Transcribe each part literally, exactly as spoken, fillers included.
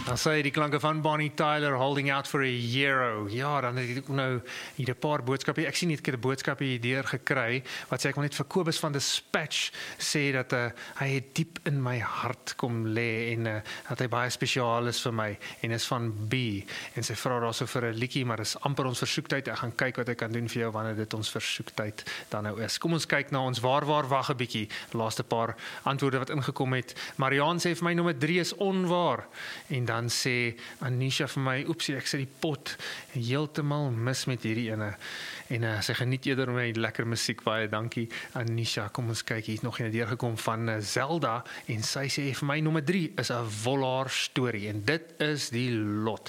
Dan sê die klanke van Bonnie Tyler, Holding Out for a Hero. Ja, dan het ek nou hier 'n paar boodskappe. Ek sien net ek het 'n boodskap hier deur gekry wat sê ek wil net vir Kobus van Dispatch sê dat uh, hy het diep in my hart kom lê en uh, dat hy baie spesiaal is vir my en is van B. En sy vra daarso vir 'n liedjie, maar dis amper ons versoektyd. Ek gaan kyk wat ek kan doen vir jou wanneer dit ons versoektyd dan nou is. Kom ons kyk na ons waar waar wag 'n bietjie. Laaste paar antwoorde wat ingekom het. Mariaan sê vir my nommer drie is onwaar. En dan sê Anisha vir my, oepsie, ek sê die pot heeltemal mis met hierdie ene. En uh, sy geniet eerder my lekker musiek, baie dankie Anisha. Kom ons kyk, hier het nog een deurgekom van uh, Zelda en sy sê vir my nommer drie is 'n Wollaar storie en dit is die lot.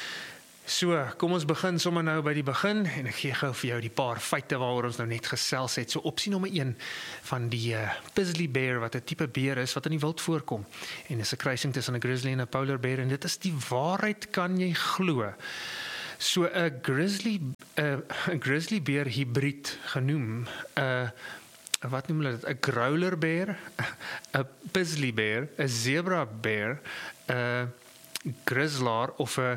So, kom ons begin sommer nou by die begin en ek gee gou vir jou die paar feite waaroor ons nou net gesels het. So opsie nommer een van die uh, Grizzly Bear wat 'n tipe beer is wat in die wild voorkom en is 'n kruising tussen 'n grizzly en 'n polar bear en dit is die waarheid, kan jy glo. So 'n grizzly 'n uh, grizzly bear hybrid genoem 'n uh, wat noem hulle dit, 'n growler bear, 'n grizzly bear, 'n zebra bear, 'n uh, grizzlaar of 'n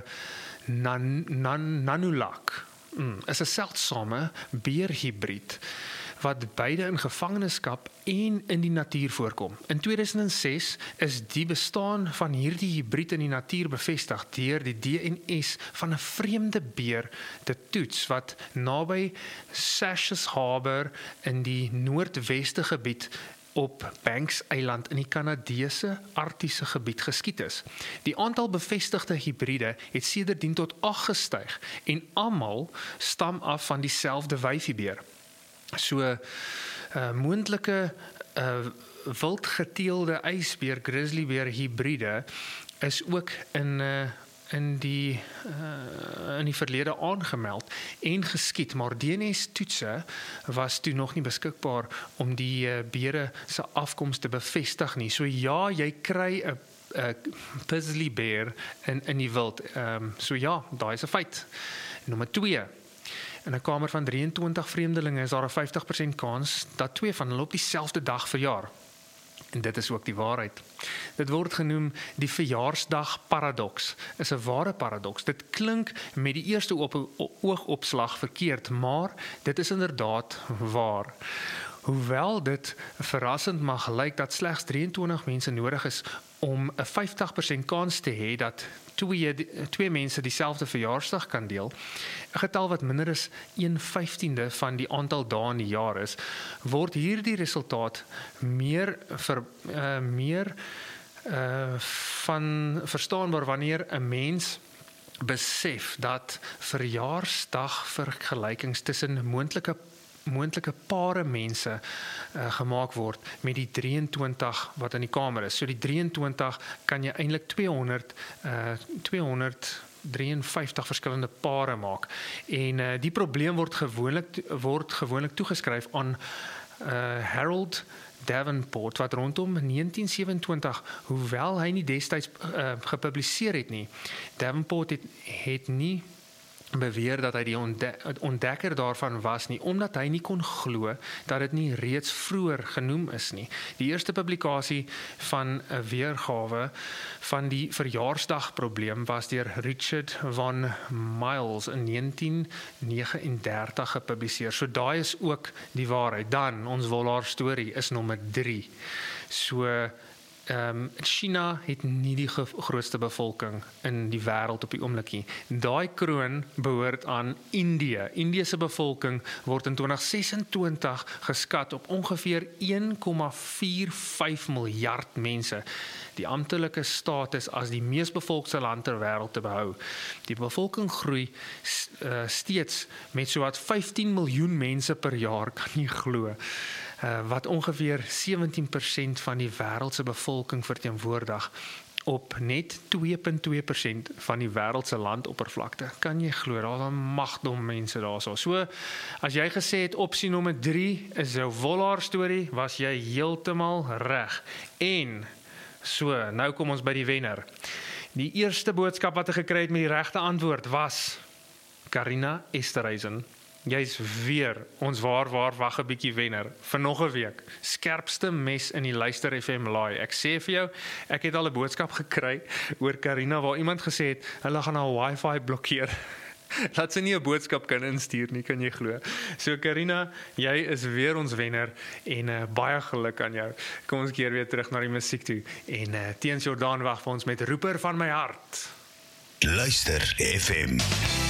Nan, nan, nanulak mm, is 'n seldsame beerhybrid wat beide in gevangenskap en in die natuur voorkom. In tweeduisend ses is die bestaan van hierdie hybrid in die natuur bevestig deur die D N S van 'n vreemde beer te toets wat naby Sachs Harbour in die noordweste gebied op Banks Eiland in die Kanadese Arktiese gebied geskiet is. Die aantal bevestigde hibride het sedertdien tot agt gestyg en almal stam af van dieselfde wyfiebeer. So uh, moontlike uh, wildgeteelde ysbeer grizzlybeer hibride is ook in uh, in die uh, in die verlede aangemeld en geskiet, maar D N S-toetse was toe nog nie beskikbaar om die uh, beere se afkoms te bevestig nie. So ja, jy kry 'n 'n grizzly bear in in die wild. Ehm um, so ja, daai is 'n feit. Nommer twee. In 'n kamer van drieëntwintig vreemdelinge is daar 'n vyftig persent kans dat twee van hulle op dieselfde dag verjaar. En dit is ook die waarheid. Dit word genoem die verjaarsdag paradoks. Is 'n ware paradoks. Dit klink met die eerste op, oogopslag verkeerd, maar dit is inderdaad waar. Hoewel dit verrassend mag lyk dat slegs drieëntwintig mense nodig is om 'n vyftig persent kans te hê dat twee, twee mense dieselfde verjaarsdag kan deel, 'n getal wat minder as een vyftiende van die aantal dae in die jaar is, word hierdie resultaat meer ver, uh, meer uh, van verstaanbaar wanneer 'n mens besef dat verjaarsdagvergelykings tussen moontlike moontlike pare mense uh, gemaak word met die drieëntwintig wat in die kamer is. So die drieëntwintig kan jy eintlik tweehonderd uh, tweehonderddrieënvyftig verskillende pare maak. En uh, die probleem word gewoonlik word gewoonlik toegeskryf aan uh, Harold Davenport wat rondom negentien sewenentwintig, hoewel hy nie destyds uh, gepubliseer het nie. Davenport het, het nie beweer dat hy die ontdekker daarvan was nie, omdat hy nie kon glo dat dit nie reeds vroeër genoem is nie. Die eerste publikasie van 'n weergawe van die verjaarsdagprobleem was deur Richard van Miles in negentien negenendertig gepubliseer. So daai is ook die waarheid. Dan, ons Wollaar storie is nommer drie. So Um, China het nie die grootste bevolking in die wêreld op die oomblik nie. Daai kroon behoort aan Indië. Indië se bevolking word in twintig sesentwintig geskat op ongeveer een komma vyf vier miljard mense. Die amptelike status as die mees bevolkte land ter wêreld te behou. Die bevolking groei uh, steeds met sowat vyftien miljoen mense per jaar, kan jy glo. Uh, wat ongeveer sewentien persent van die wêreld se bevolking verteenwoordig op net twee komma twee persent van die wêreld se landoppervlakte. Kan jy glo, daar's 'n magdom mense daarso. So, as jy gesê het opsie nommer drie is 'n Wollaar storie, was jy heeltemal reg. En so, nou kom ons by die wenner. Die eerste boodskap wat ek gekry het met die regte antwoord was Karina Esterhuizen. Jy's weer ons waar waar wag 'n bietjie wenner vir nog 'n week. Skerpste mes in die Luister F M laai. Ek sê vir jou, ek het al 'n boodskap gekry oor Karina waar iemand gesê het hulle gaan haar wifi blokkeer. Laat sy nie 'n boodskap kan instuur nie, kan jy glo. So Karina, jy is weer ons wenner en uh, baie geluk aan jou. Kom ons keer weer terug na die musiek toe en uh, Teens Jordaan wag vir ons met Roeper van my hart. Luister F M.